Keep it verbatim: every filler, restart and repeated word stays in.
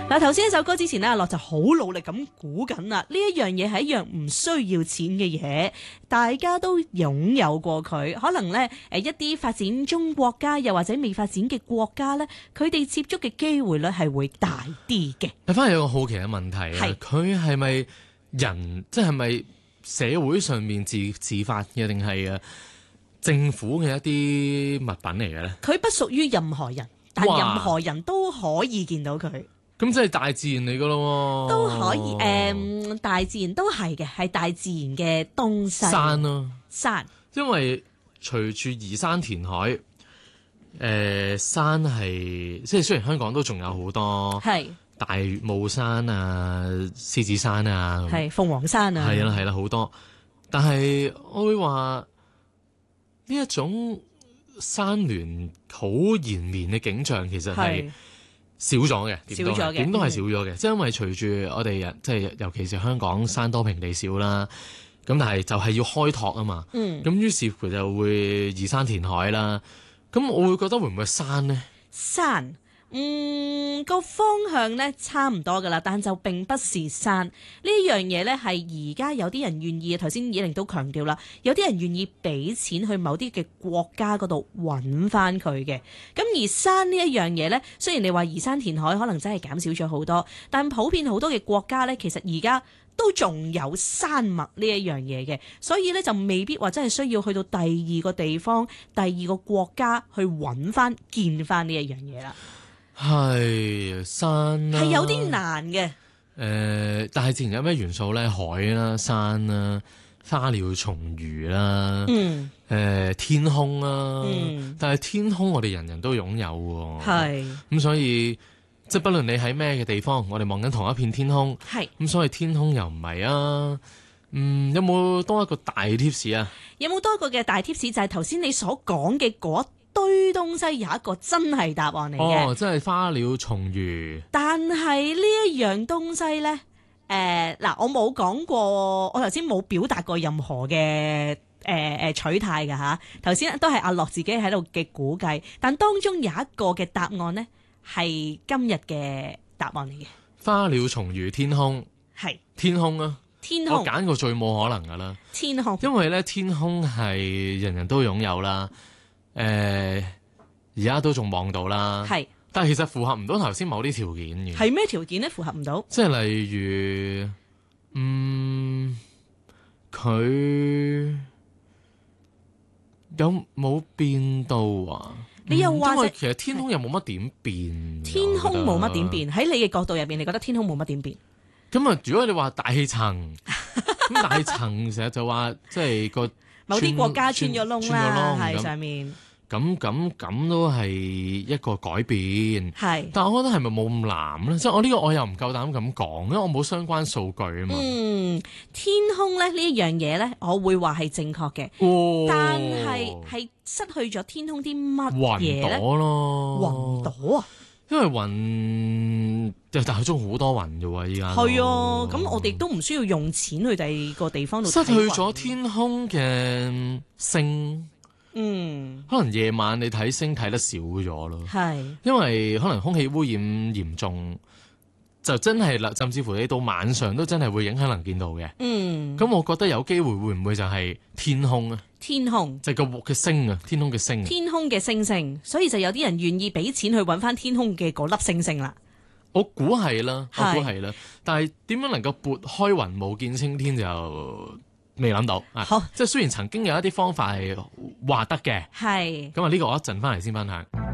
嗱，頭先一首歌之前咧，阿樂就好努力咁估緊啦。呢一樣嘢係一樣唔需要錢嘅嘢，大家都擁有過佢。可能咧，誒一啲發展中國家又或者未發展嘅國家咧，佢哋接觸嘅機會率係會大啲嘅。 你翻嚟有個好奇嘅問題啊， 係佢係咪人，即係咪社會上面自自發嘅，定係啊政府嘅一啲物品嚟嘅咧？ 佢不屬於任何人，但哇任何人都可以見到佢。 咁即係大自然嚟噶咯喎， 都可以誒、嗯，大自然都係嘅，係大自然嘅東西。 山咯、啊， 山， 因為隨住移山填海，誒、呃、山係即係雖然香港都仲有好多係大霧山啊、獅子山啊， 係鳳凰山啊， 係啦係啦好多，但係我會話呢一種山巒好延綿嘅景象，其實係少咗嘅，點都係點都係少咗嘅。即係、嗯、因為隨住我哋人，即係尤其是香港山多平地少啦，咁但係就係要開拓啊嘛。嗯，咁於是乎就會移山填海啦。咁我會覺得會唔會山呢？ 山，嗯，個方向咧差唔多噶啦，但就並不是山呢樣嘢咧，係而家有啲人願意。頭先以玲都強調啦，有啲人願意俾錢去某啲嘅國家嗰度揾翻佢嘅。咁而山呢一樣嘢咧，雖然你話移山填海可能真係減少咗好多，但普遍好多嘅國家咧，其實而家都仲有山脈呢一樣嘢嘅，所以咧就未必話真係需要去到第二個地方、第二個國家去揾翻、見翻呢一樣嘢啦。 係山啦、啊， 係有啲難嘅。誒、 呃，大自然有咩元素咧？海啦、山啦、花鳥蟲魚啦，嗯，誒、呃，天空啦，嗯，但係天空我哋人人都擁有喎，係，咁、嗯、所以即係不論你喺咩嘅地方，我哋望緊同一片天空，係，咁所以天空又唔係啊，嗯，有冇多一個大 tips 啊？有冇多一個嘅大 tips 就係頭先你所講嘅嗰堆東西有一個真係答案嚟嘅，哦，即係花鳥蟲魚。但係呢一樣東西咧，誒、呃、嗱，我冇講過，我頭先冇表達過任何嘅誒誒取態㗎吓。頭先都係阿樂自己喺度嘅估計，但當中有一個嘅答案咧係今日嘅答案嚟嘅。花鳥蟲魚天空係天空啊！天空我揀個最冇可能㗎啦，天空，因為咧天空係人人都擁有啦。誒，而家都仲望到啦，係，但係其實符合唔到頭先某啲條件嘅。係咩條件咧？符合唔到？即係例如，嗯，佢有冇變到啊？你又話，因為其實天空又冇乜點變，天空冇乜點變。喺你嘅角度入邊，你覺得天空冇乜點變？咁啊，如果你話大氣層，咁大氣層成日就話即係個某啲國家穿咗窿啦，喺上面。咁咁咁都係一個改變，係，但係我覺得係咪冇咁難咧？即係我呢個我又唔夠膽咁講，因為我冇相關數據啊嘛。嗯，天空咧呢一樣嘢咧，我會話係正確嘅，哦，但係係失去咗天空啲乜嘢咧？雲朵咯，雲朵啊，因為雲就大中好多雲啫喎，依家係啊，咁我哋都唔需要用錢去第二個地方度失去咗天空嘅星。嗯，可能夜晚你睇星睇得少咗咯，係，因為可能空氣污染嚴重，就真係啦，甚至乎你到晚上都真係會影響能見度嘅。嗯，咁我覺得有機會會唔會就係天空啊？天空就係個嘅星啊，天空嘅星，天空嘅星星，所以就有啲人願意俾錢去揾翻天空嘅嗰粒星星啦。我估係啦，我估係啦，但係點樣能夠撥開雲霧見青天就未諗到啊！好，即係雖然曾經有一啲方法係話得嘅，係咁啊，呢個我一陣翻嚟先分享。